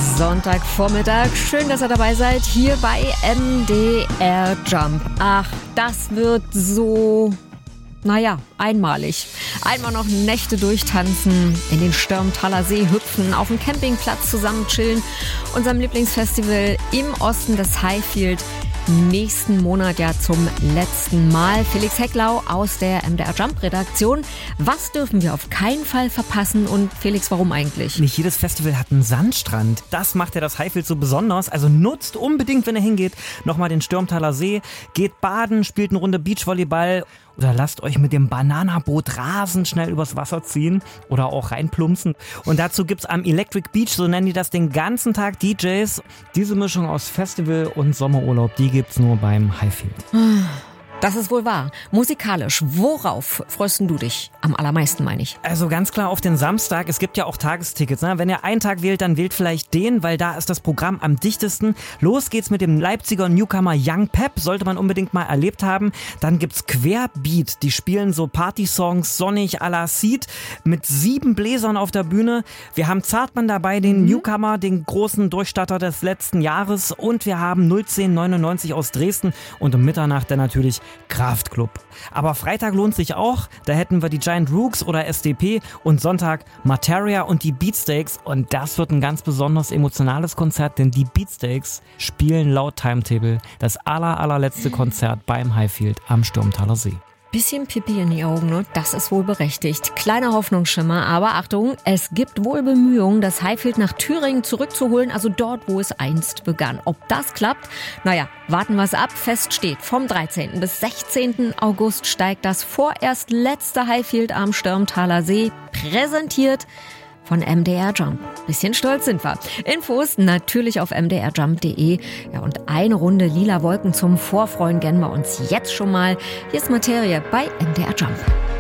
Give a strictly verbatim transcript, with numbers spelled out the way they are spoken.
Sonntagvormittag. Schön, dass ihr dabei seid, hier bei M D R Jump. Ach, das wird so, naja, einmalig. Einmal noch Nächte durchtanzen, in den Stürmtaler See hüpfen, auf dem Campingplatz zusammen chillen, unserem Lieblingsfestival im Osten des Highfield. Nächsten Monat ja zum letzten Mal. Felix Hecklau aus der M D R Jump Redaktion. Was dürfen wir auf keinen Fall verpassen und Felix, warum eigentlich? Nicht jedes Festival hat einen Sandstrand. Das macht ja das Highfield so besonders. Also nutzt unbedingt, wenn ihr hingeht, nochmal den Stürmtaler See. Geht baden, spielt eine Runde Beachvolleyball oder lasst euch mit dem Bananaboot rasend schnell übers Wasser ziehen oder auch reinplumpsen. Und dazu gibt's am Electric Beach, so nennen die das, den ganzen Tag D Js. Diese Mischung aus Festival und Sommerurlaub, die gibt's nur beim Highfield. Das ist wohl wahr. Musikalisch, worauf freust du dich am allermeisten, meine ich? Also ganz klar auf den Samstag. Es gibt ja auch Tagestickets. Ne? Wenn ihr einen Tag wählt, dann wählt vielleicht den, weil da ist das Programm am dichtesten. Los geht's mit dem Leipziger Newcomer Young Pep. Sollte man unbedingt mal erlebt haben. Dann gibt's Querbeat. Die spielen so Party-Songs sonnig à la Seed mit sieben Bläsern auf der Bühne. Wir haben Zartmann dabei, den mhm. Newcomer, den großen Durchstarter des letzten Jahres. Und wir haben null zehn neunundneunzig aus Dresden. Und um Mitternacht dann natürlich Kraftklub. Aber Freitag lohnt sich auch. Da hätten wir die Giant Rooks oder S D P und Sonntag Materia und die Beatsteaks. Und das wird ein ganz besonders emotionales Konzert, denn die Beatsteaks spielen laut Timetable das aller, allerletzte Konzert beim Highfield am Stürmtaler See. Bisschen Pipi in die Augen, ne? Das ist wohl berechtigt. Kleiner Hoffnungsschimmer, aber Achtung, es gibt wohl Bemühungen, das Highfield nach Thüringen zurückzuholen, also dort, wo es einst begann. Ob das klappt? Naja, warten wir es ab. Fest steht, vom dreizehnten bis sechzehnten August steigt das vorerst letzte Highfield am Stürmtaler See, präsentiert von M D R Jump. Bisschen stolz sind wir. Infos natürlich auf m d r jump punkt d e. Ja, und eine Runde lila Wolken zum Vorfreuen gönnen wir uns jetzt schon mal. Hier ist Materia bei M D R Jump.